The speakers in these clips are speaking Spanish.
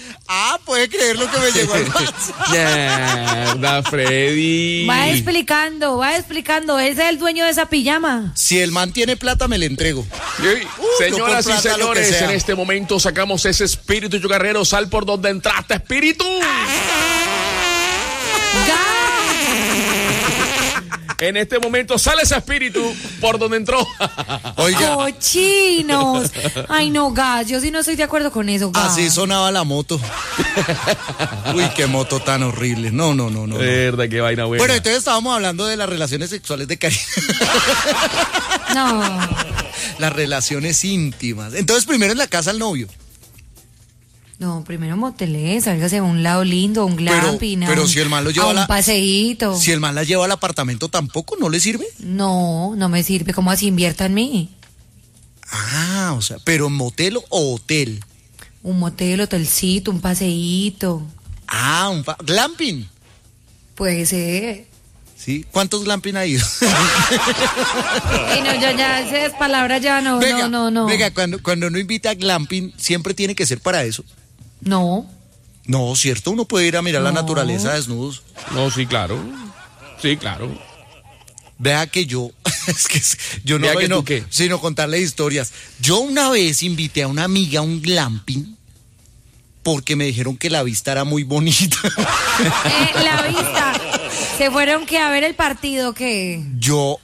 puede creer lo que me llegó al WhatsApp. Mierda, Freddy. Va explicando. ¿Ese es el dueño de esa pijama? Si el man tiene plata, me le entrego. Señoras yo por y plata, lo que señores, sea. en este momento sacamos ese espíritu chocarrero. Sal por donde entraste, espíritu. En este momento sale ese espíritu por donde entró. Oiga, ¡Cochinos! Ay, no, Gas, yo sí no estoy de acuerdo con eso, Gas. así sonaba la moto. Uy, qué moto tan horrible. No. Verdad, qué vaina buena. Bueno, entonces estábamos hablando de las relaciones sexuales de Karina. No. Las relaciones íntimas. Entonces, primero en la casa al novio. No, primero motelé, sálgase a un lado lindo, un glamping. Pero si el man lo lleva a un paseíto. Si el man la lleva al apartamento, ¿tampoco no le sirve? No me sirve. ¿Cómo así invierta en mí? O sea, pero motel o hotel. Un motel, hotelcito, un paseíto. Glamping. Puede ser. ¿Sí? ¿Cuántos glamping ha ido? Y no, yo ya esas palabras ya no. Venga, cuando uno invita a glamping, siempre tiene que ser para eso. No. No, ¿cierto? Uno puede ir a mirar la naturaleza desnudos. No, sí, claro. Sí, claro. Vea que yo, yo no Vea que no, tú qué. sino contarle historias. Yo una vez invité a una amiga a un glamping porque me dijeron que la vista era muy bonita. La vista. ¿Se fueron a ver el partido o qué? No.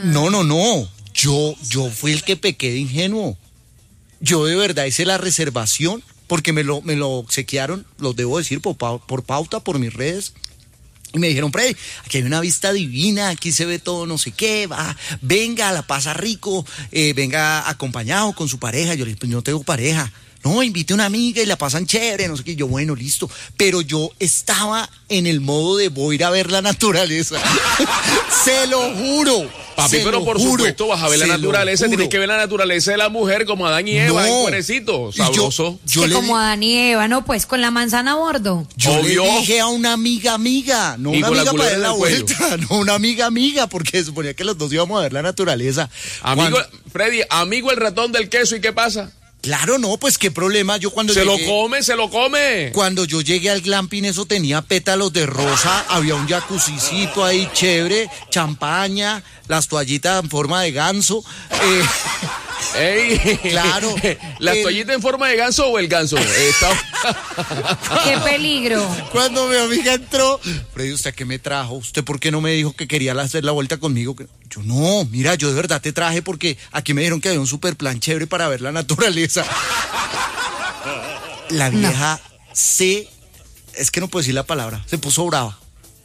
Yo fui el que pequé de ingenuo. Yo de verdad hice la reservación porque me lo obsequiaron, lo debo decir por pauta, por mis redes. Y me dijeron, Freddy, aquí hay una vista divina, aquí se ve todo no sé qué, venga, la pasa rico, venga acompañado con su pareja. Yo le dije, pues yo no tengo pareja. No, invite a una amiga y la pasan chévere, no sé qué. Yo, bueno, listo. Pero yo estaba en el modo de voy a ir a ver la naturaleza. Se lo juro. Papi, pero por supuesto vas a ver la naturaleza, tienes que ver la naturaleza de la mujer como Adán y Eva, en cuerecito, sabroso. Como Adán y Eva, no, pues con la manzana a bordo. Yo le dije a una amiga, no y una amiga para dar la vuelta, no una amiga, porque suponía que los dos íbamos a ver la naturaleza. Freddy, amigo el ratón del queso, ¿y qué pasa? Claro, no, pues qué problema. Yo cuando se lo come. Cuando yo llegué al glamping, eso tenía pétalos de rosa, había un jacuzicito ahí chévere, champaña, las toallitas en forma de ganso. ¡Ey! Claro. ¿Las toallitas en forma de ganso o el ganso? ¡Qué peligro! Cuando mi amiga entró, Freddy, ¿usted qué me trajo? ¿Usted por qué no me dijo que quería hacer la vuelta conmigo? Yo, no, mira, yo de verdad te traje porque aquí me dijeron que había un super plan chévere para ver la naturaleza. La vieja es que no puedo decir la palabra, se puso brava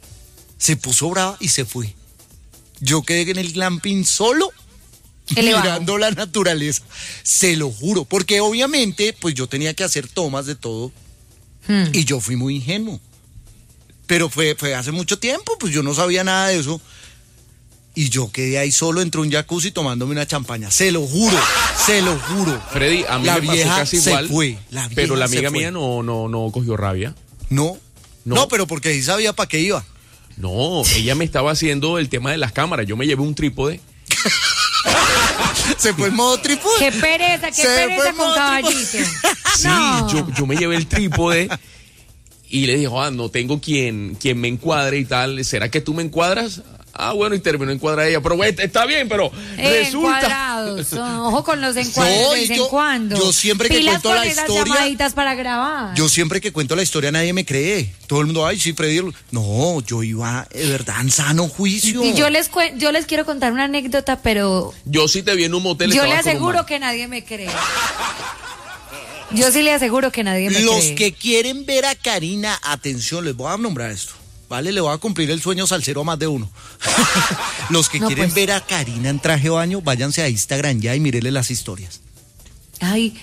y se fue. Yo quedé en el glamping solo, mirando la naturaleza, se lo juro, porque obviamente pues yo tenía que hacer tomas de todo y yo fui muy ingenuo, pero fue hace mucho tiempo, pues yo no sabía nada de eso y yo quedé ahí solo entre un jacuzzi tomándome una champaña, se lo juro. Freddy, a mí la me pasó vieja casi igual, pero la amiga se fue. mía no cogió rabia. No, pero porque sí sabía para qué iba. No, ella me estaba haciendo el tema de las cámaras, yo me llevé un trípode. Se fue en modo trípode. Qué pereza con caballito. Sí, yo me llevé el trípode y le dije, no tengo quien me encuadre y tal. ¿Será que tú me encuadras? Bueno, y terminó encuadrada ella. Pero está bien, pero resulta... Encuadrados. Ojo con los encuadres de vez en cuando. Yo siempre que Pilas cuento la con esas historia... llamaditas para grabar. Yo siempre que cuento la historia nadie me cree. Todo el mundo, ay, sí, Freddy... No, yo iba de verdad en sano juicio. Y yo les quiero contar una anécdota, pero... Yo sí te vi en un motel. Yo le aseguro que nadie me cree. Yo sí le aseguro que nadie me cree. Los que quieren ver a Karina, atención, les voy a nombrar esto. Vale, le voy a cumplir el sueño salsero a más de uno. Los que quieren ver a Karina en traje de baño, váyanse a Instagram ya y mírenle las historias. Ay,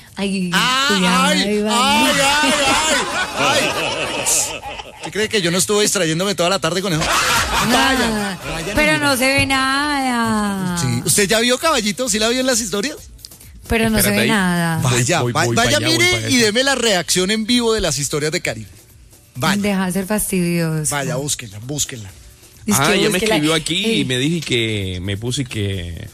¿Qué cree que yo no estuve distrayéndome toda la tarde con eso? Vayan pero no se ve nada. Sí. ¿Usted ya vio Caballito? ¿Sí la vio en las historias? Pero no se ve nada. Vaya, mire y deme la reacción en vivo de las historias de Karina. Vaya. Deja de ser fastidioso. Vaya, búsquenla. Ella me escribió aquí y me dije que me puse que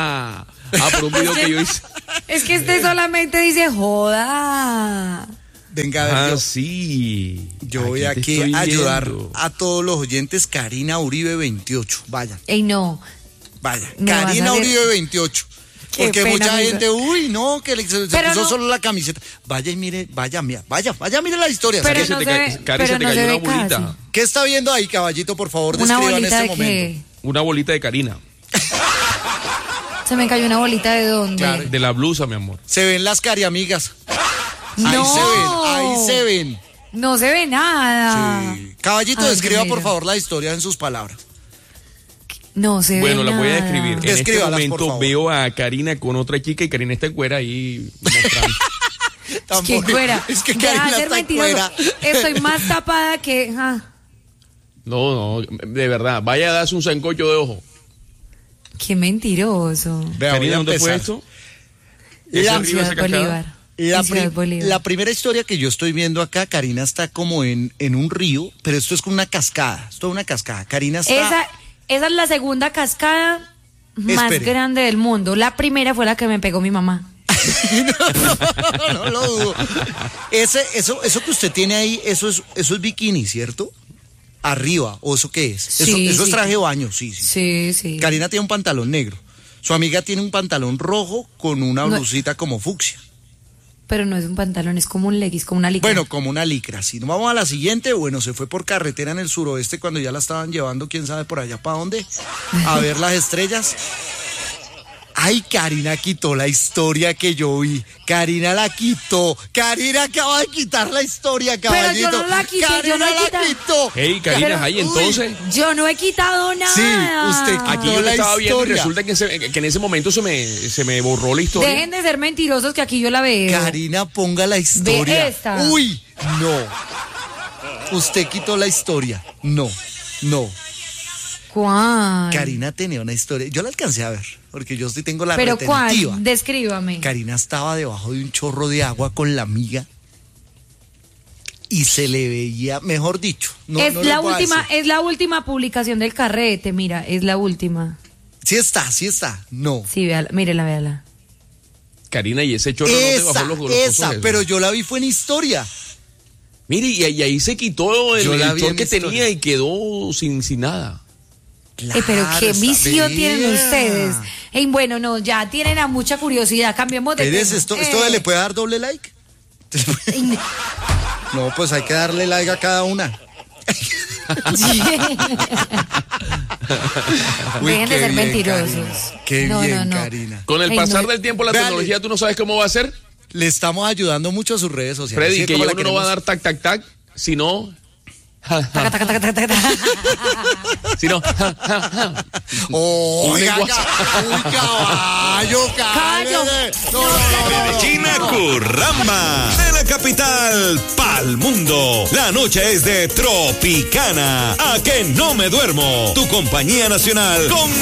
joda. Por un video que yo hice. Es que solamente dice joda. Venga, a ver, sí. yo voy aquí a ayudar a todos los oyentes. Karina Uribe 28, vayan. Ey, no. Vaya, Karina Uribe 28. Porque mucha gente, no, que se puso solo la camiseta. Vaya y mire, vaya, mire la historia. Pero Se te cayó una bolita. Casi. ¿Qué está viendo ahí, caballito? Por favor, describa en este momento. Una bolita de Karina. Se me cayó una bolita ¿de dónde? Claro. De la blusa, mi amor. Se ven las cariamigas. No. Ahí se ven. No se ve nada. Sí. Caballito, describa por favor la historia en sus palabras. No se ve nada. Bueno, la voy a describir. En este Descríbalas, momento veo a Karina con otra chica y Karina está en cuera ahí mostrando. ¿Qué cuera? Es que Deja Karina de ser está en mentiroso. cuera. Estoy más tapada que... No, de verdad. Vaya a darse un sancocho de ojo. Qué mentiroso. Vea, Karina, voy a ¿dónde fue empezar. esto? ¿Ese río, esa Ciudad cascada? Bolívar. La primera historia que yo estoy viendo acá, Karina está como en un río, pero esto es como una cascada. Esto es una cascada. Karina está... Esa es la segunda cascada más grande del mundo. La primera fue la que me pegó mi mamá. No lo dudo. Eso que usted tiene ahí, eso es bikini, ¿cierto? Arriba, ¿o eso qué es? Sí, eso es traje de baño, sí. Sí. Karina tiene un pantalón negro. Su amiga tiene un pantalón rojo con una blusita como fucsia. Pero no es un pantalón, es como un leggings, como una licra. Bueno, como una licra, sí. Vamos a la siguiente. Bueno, se fue por carretera en el suroeste cuando ya la estaban llevando, quién sabe por allá para dónde, a ver las estrellas. Ay, Karina quitó la historia que yo vi. Karina la quitó. Karina acaba de quitar la historia, caballito. Pero yo no la quité, Karina yo no he la quitado. quitó. Hey, Karina, ahí entonces. Yo no he quitado nada. Sí, usted quitó Aquí yo la estaba viendo y historia. resulta que en ese momento se me borró la historia. Dejen de ser mentirosos que aquí yo la veo. Karina, ponga la historia. Ve esta. Uy, no. Usted quitó la historia. No. ¿Cuál? Karina tenía una historia. Yo la alcancé a ver, porque yo sí tengo la ¿Pero retentiva. cuál? Descríbame. Karina estaba debajo de un chorro de agua con la amiga y se le veía, mejor dicho. Es la última publicación del carrete, mira, es la última. Sí está. No. Sí, véala, véala. Karina, y ese chorro no te bajó los Esa, cosos, pero yo la vi fue en historia. Mire, y ahí se quitó el la vi chor en que historia. tenía y quedó sin nada. Claro, pero qué visión vea. tienen ustedes. Bueno, no, ya tienen a mucha curiosidad. Cambiemos de tema. ¿Esto le puede dar doble like? No, pues hay que darle like a cada una. Uy, dejen de qué ser bien, mentirosos. Karina. Qué bien, Karina. Con el pasar del tiempo, la tecnología, tú no sabes cómo va a ser. Le estamos ayudando mucho a sus redes sociales. Freddy, ¿sí? que Como ya la uno no va a queremos. dar tac, sino... Taca, taca, taca, taca, taca. sino... Oiga, caballo. China Curramba, de la capital pa'l mundo. La noche es de Tropicana. A que no me duermo. Tu compañía nacional con